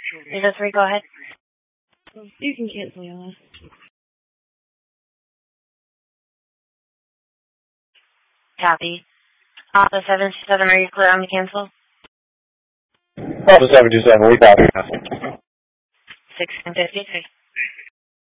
303, go ahead. You can cancel, y'all. Copy. Alpha 727, are you clear on the cancel? Alpha 727, we copy. 1653.